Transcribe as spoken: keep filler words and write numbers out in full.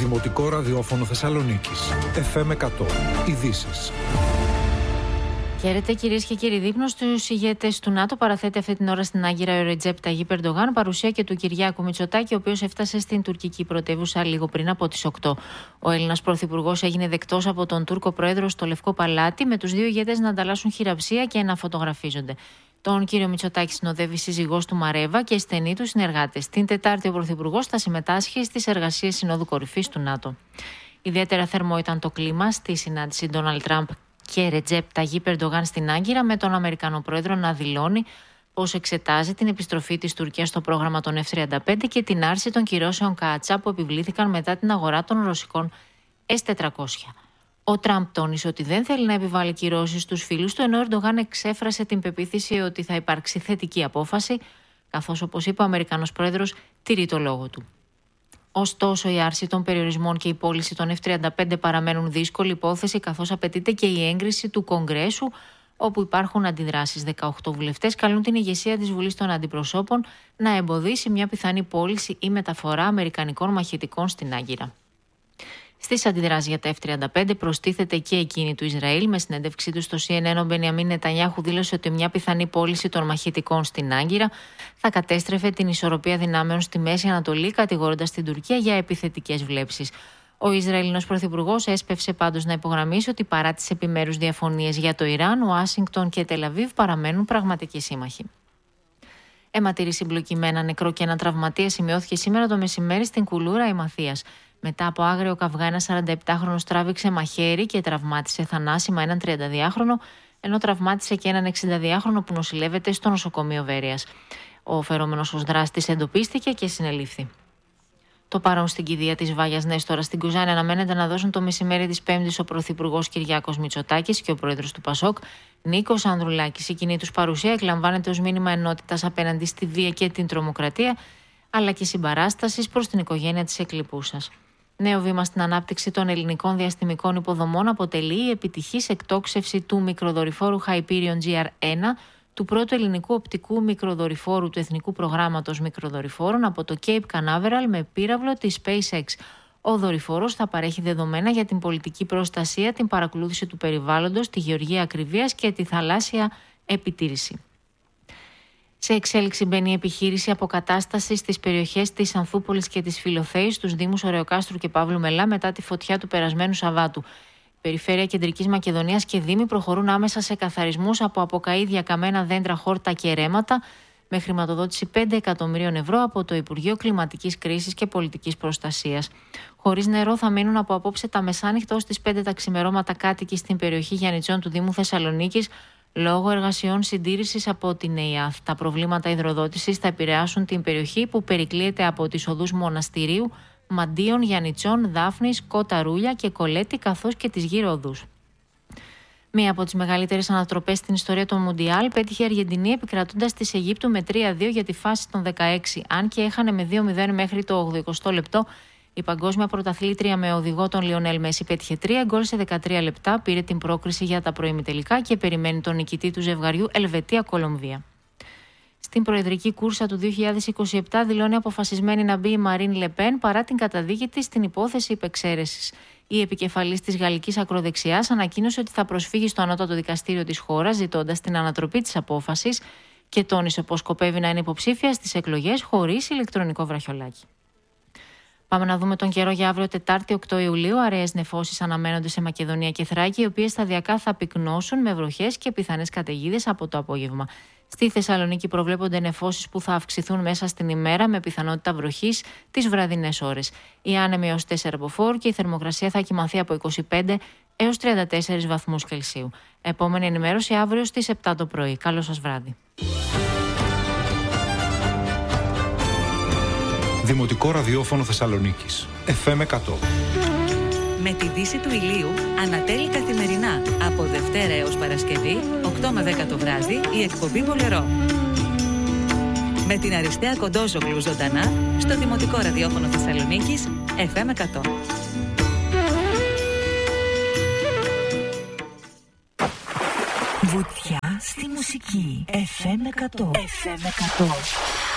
Δημοτικό Ραδιόφωνο Θεσσαλονίκης. εφ εμ εκατό. Ειδήσεις. Χαίρετε κυρίες και κύριοι. Δείπνο στους ηγέτες του ΝΑΤΟ παραθέτει αυτή την ώρα στην Άγκυρα ο Ρετζέπ Ταγίπ Ερντογάν, παρουσία και του Κυριάκου Μητσοτάκη, ο οποίος έφτασε στην τουρκική πρωτεύουσα λίγο πριν από τις οκτώ. Ο Έλληνας πρωθυπουργός έγινε δεκτός από τον Τούρκο πρόεδρο στο Λευκό Παλάτι, με τους δύο ηγέτες να ανταλλάσσουν χειραψία και να φωτογραφίζονται. Τον κύριο Μητσοτάκη συνοδεύει σύζυγός του Μαρέβα και στενοί του συνεργάτες. Την Τετάρτη ο πρωθυπουργός θα συμμετάσχει στις εργασίες Συνόδου Κορυφής του ΝΑΤΟ. Ιδιαίτερα θερμό ήταν το κλίμα στη συνάντηση Ντόναλντ Τραμπ και Ρετζέπ Ταγίπ Ερντογάν στην Άγκυρα, με τον Αμερικανό πρόεδρο να δηλώνει πως εξετάζει την επιστροφή της Τουρκίας στο πρόγραμμα των εφ τριάντα πέντε και την άρση των κυρώσεων ΚΑΑΤΣΑ που επιβλήθηκαν μετά την αγορά των ρωσικών ες τετρακόσια. Ο Τραμπ τόνισε ότι δεν θέλει να επιβάλλει κυρώσεις στους φίλους του, ενώ ο Ερντογάν εξέφρασε την πεποίθηση ότι θα υπάρξει θετική απόφαση, καθώς, όπως είπε ο Αμερικανός πρόεδρος, τηρεί το λόγο του. Ωστόσο, η άρση των περιορισμών και η πώληση των εφ τριάντα πέντε παραμένουν δύσκολη υπόθεση, καθώς απαιτείται και η έγκριση του Κογκρέσου, όπου υπάρχουν αντιδράσεις. δεκαοκτώ βουλευτές καλούν την ηγεσία της Βουλής των Αντιπροσώπων να εμποδίσει μια πιθανή πώληση ή μεταφορά αμερικανικών μαχητικών στην Άγκυρα. Στις αντιδράσεις για τα εφ τριάντα πέντε προστίθεται και εκείνη του Ισραήλ. Με συνέντευξή του στο σι εν εν, ο Μπενιαμίν Νετανιάχου δήλωσε ότι μια πιθανή πώληση των μαχητικών στην Άγκυρα θα κατέστρεφε την ισορροπία δυνάμεων στη Μέση Ανατολή, κατηγορώντας την Τουρκία για επιθετικές βλέψεις. Ο Ισραηλινός πρωθυπουργός έσπευσε πάντως να υπογραμμίσει ότι παρά τις επιμέρους διαφωνίες για το Ιράν, Ουάσιγκτον και Τελαβίβ παραμένουν πραγματικοί σύμμαχοι. Αιματηρή συμπλοκή με ένα νεκρό και ένα τραυματία σημειώθηκε σήμερα το μεσημέρι στην Κουλούρα η Μαθίας. Μετά από άγριο καυγά, ένας σαρανταεπτάχρονος τράβηξε μαχαίρι και τραυμάτισε θανάσιμα έναν τριανταδυάχρονο, ενώ τραυμάτισε και έναν εξηνταδυάχρονο που νοσηλεύεται στο νοσοκομείο Βέρειας. Ο φερόμενος ως δράστης εντοπίστηκε και συνελήφθη. Το παρόν στην κηδεία της Βάγιας Νέστορα στην Κουζάνη αναμένεται να δώσουν το μεσημέρι της Πέμπτης ο πρωθυπουργός Κυριάκος Μητσοτάκης και ο πρόεδρος του Πασόκ Νίκος Ανδρουλάκης. Η κοινή τους παρουσία εκλαμβάνεται ως μήνυμα ενότητας απέναντι στη βία και την τρομοκρατία, αλλά και συμπαράστασης προς την οικογένεια της εκλειπούσας. Νέο βήμα στην ανάπτυξη των ελληνικών διαστημικών υποδομών αποτελεί η επιτυχής εκτόξευση του μικροδορυφόρου Hyperion τζι αρ ένα, του πρώτου ελληνικού οπτικού μικροδορυφόρου του Εθνικού Προγράμματος Μικροδορυφόρων από το Cape Canaveral με πύραυλο της SpaceX. Ο δορυφόρος θα παρέχει δεδομένα για την πολιτική προστασία, την παρακολούθηση του περιβάλλοντος, τη γεωργία ακριβίας και τη θαλάσσια επιτήρηση. Σε εξέλιξη μπαίνει η επιχείρηση αποκατάστασης στις περιοχές της Ανθούπολης και της Φιλοθέης, στους Δήμους Ωρεοκάστρου και Παύλου Μελά, μετά τη φωτιά του περασμένου Σαββάτου. Η Περιφέρεια Κεντρικής Μακεδονίας και Δήμοι προχωρούν άμεσα σε καθαρισμούς από αποκαΐδια, καμένα δέντρα, χόρτα και ρέματα, με χρηματοδότηση πέντε εκατομμυρίων ευρώ από το Υπουργείο Κλιματικής Κρίσης και Πολιτικής Προστασίας. Χωρίς νερό θα μείνουν από απόψε τα μεσάνυχτα ως τις πέντε τα ξημερώματα κάτοικοι στην περιοχή Γιαννιτσών του Δήμου Θεσσαλονίκης, λόγω εργασιών συντήρησης από την ΕΙΑΘ. Τα προβλήματα υδροδότησης θα επηρεάσουν την περιοχή που περικλείεται από τις οδούς Μοναστηρίου, Μαντίων, Γιαννιτσών, Δάφνης, Κοταρούλια και Κολέτη, καθώς και τις γύρω οδούς. Μία από τις μεγαλύτερες ανατροπές στην ιστορία των Μουντιάλ πέτυχε η Αργεντινή, επικρατώντας της Αιγύπτου με τρία δύο για τη φάση των δεκαέξι. Αν και έχανε με δύο μηδέν μέχρι το ογδοηκοστό λεπτό, η παγκόσμια πρωταθλήτρια με οδηγό τον Λιονέλ Μέση πέτυχε τρία γκολ σε δεκατρία λεπτά, πήρε την πρόκριση για τα προημιτελικά και περιμένει τον νικητή του ζευγαριού Ελβετία-Κολομβία. Στην προεδρική κούρσα του δύο χιλιάδες είκοσι επτά δηλώνει αποφασισμένη να μπει η Μαρίν Λεπέν παρά την καταδίκη της στην υπόθεση υπεξαίρεσης. Η επικεφαλής της γαλλικής ακροδεξιάς ανακοίνωσε ότι θα προσφύγει στο ανώτατο δικαστήριο της χώρας ζητώντας την ανατροπή της απόφασης και τόνισε πως σκοπεύει να είναι υποψήφια στις εκλογές χωρίς ηλεκτρονικό βραχιολάκι. Πάμε να δούμε τον καιρό για αύριο Τετάρτη οκτώ Ιουλίου. Αραιές νεφώσεις αναμένονται σε Μακεδονία και Θράκη, οι οποίες σταδιακά θα πυκνώσουν με βροχές και πιθανές καταιγίδες από το απόγευμα. Στη Θεσσαλονίκη προβλέπονται νεφώσεις που θα αυξηθούν μέσα στην ημέρα με πιθανότητα βροχής τις βραδινές ώρες. Η άνεμη έως τέσσερα από φόρ και η θερμοκρασία θα κυμανθεί από είκοσι πέντε έως τριάντα τέσσερις βαθμούς Κελσίου. Επόμενη ενημέρωση αύριο στις επτά το πρωί. Καλό σας βράδυ. Δημοτικό Ραδιόφωνο Θεσσαλονίκης. εφ εμ εκατό. Με τη δύση του ηλίου ανατέλει καθημερινά από Δευτέρα έως Παρασκευή, οκτώ με δέκα το βράδυ, η εκπομπή Μπολερό. Με την Αριστεία Κοντόζογλου ζωντανά στο Δημοτικό Ραδιόφωνο Θεσσαλονίκης, εφ εμ εκατό. Βουτιά στη μουσική. εφ εμ εκατό. εφ εμ εκατό.